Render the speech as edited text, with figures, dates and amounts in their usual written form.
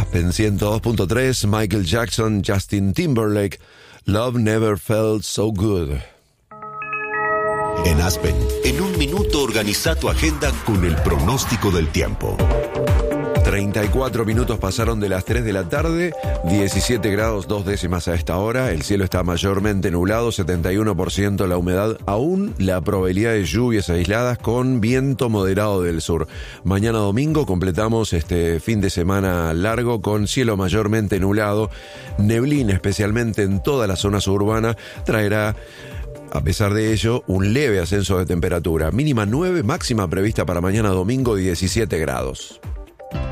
Aspen 102.3, Michael Jackson, Justin Timberlake, Love Never Felt So Good. En Aspen, en un minuto organiza tu agenda con el pronóstico del tiempo. 34 minutos pasaron de las 3 de la tarde, 17 grados 2 décimas a esta hora, el cielo está mayormente nublado, 71% la humedad, aún la probabilidad de lluvias aisladas con viento moderado del sur. Mañana domingo completamos este fin de semana largo con cielo mayormente nublado, neblina especialmente en toda la zona suburbana, traerá a pesar de ello un leve ascenso de temperatura, mínima 9, máxima prevista para mañana domingo 17 grados.